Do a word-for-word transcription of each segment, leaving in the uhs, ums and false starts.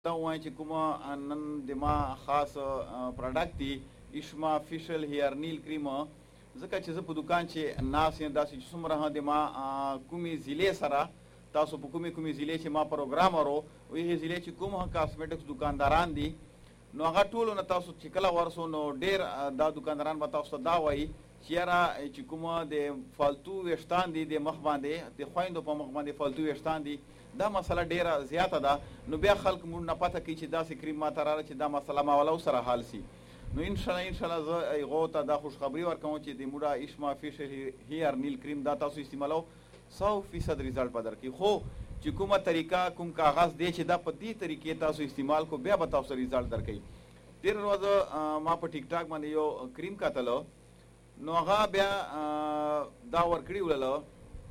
دا وایم چې کومه نن د ما خاص پروډکټ دی اشما فیشل هیر نیل کریم ځکه چې زه په دوکان چې ناست یم داسې چې څومره د ما کومې ضلع سره تاسو په کومې کومې ضلع چې ما پروګرام ورو هغې ضلع چې کوم کاسمیټکس دوکانداران دي نو هغه ټولو نه تاسو چې کله ورسو نو ډېر دا دوکانداران به تاسو ته دا وایي چې یاره چې کومه د فالتو ویښتان دي د مخ باندې د خویندو په مخ باندې فالتو ویښتان دي دا مسله ډیره زیاته ده نو بیا خلک موږ نه پته کوي چې داسې کریم ماته راغله چې دا مسله ما والا سره حل سي نو انشاءالله انشاءالله زه هغو ته دا خوشخبري ورکوم چې د موږ اشما فیشل هیر نیل کریم دا تاسو استعمالو سو فیصد ریزلټ به درکړي خو چې کومه طریقه کوم کاغذ دی چې دا په دې طریقې تاسو استعمال کو بیا به تاسو ریزلټ درکوي تېره ورځ ما په ټیک ټاک باندې یو کریم کتله نو هغه بیا دا ورکړي ولله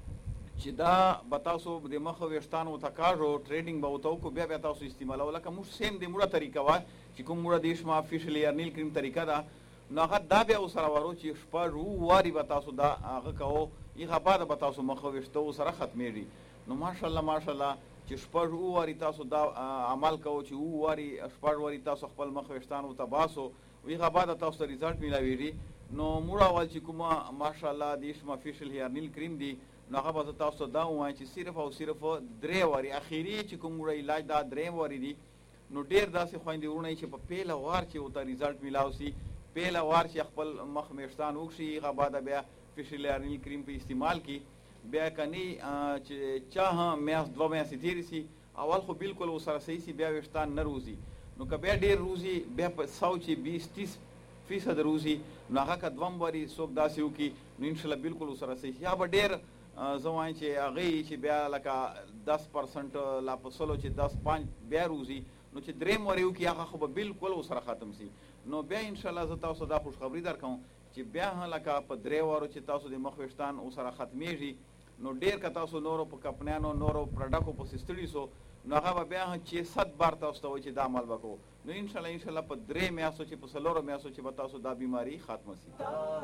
چې دا به تاسو د مخ ویښتانو ته کاږو ټریډینګ به ورته وکړو بیا بیا تاسو استعمالو لکه موږ سیم د موږه طریقه وه چې کوم موږه د اشما فیشل هیر نیل کریم طریقه ده نو هغه دا بیا ورسره ورو چې شپږ اووه وارې به تاسو دا هغه کوو هغه بعده به تاسو مخ ویښته ورسره ختمېږي نو ماشاءالله ماشاءالله چې شپږ اووه وارې تاسو دا عمل کوو چې اووه وارې شپږ وارې تاسو خپل مخ ویښتان ورته باسو هغه بعده تاسو ته ریزلټ میلاویږي نو موږ اول چې کومه ماشاءالله د اشما فیشل هیر نیل کریم دی نو هغه به زه تاسو ته دا ووایم چې صرف او صرف درې وارې اخري چې کوم وړه علاج دا درېیم وارې دي نو ډېر داسې خویندې وروڼه چې په پیله وار چې ورته ریزلټ میلاو سي پیله وار چې خپل مخ ویښتان وکړي هغه بعده بیا فیشل هیر نیل کریم په استعمال کړي بیا کنی چې چا هم میاشت دوه میاشتې تېرې سي اول خو بالکل ورسره صحیح سي بیا ویښتان نه روزي نو که بیا ډېر روزي بیا په سو چې بیس تیس فیصد روزي نو هغه که دوم وارې څوک داسې وکړي نو انشاءالله بالکل ورسره صحیح یا به ډېر زه وایم چې هغې چې بیا لکه دس پرسنټ لا په سلو چې دس پانچ بیا روزي نو چې درېیم وارې وکړي هغه خو به بالکل ورسره ختم سي نو بیا انشاءالله زه تاسو دا خوشخبري درکوم چې بیا هم لکه په درې وارو چې تاسو د مخ ویښتان ورسره ختمېږي نو ډېر که تاسو نورو په کمپنیانو نورو پروډکټو پسې ستړي سو نو هغه به بیا هم چې صد بار تاسو ته وایي چې دا عمل به کوو نو انشاءالله انشاءالله په درې میاشتو چې په څلورو میاشتو چې به تاسو دا بیماري ختمه سي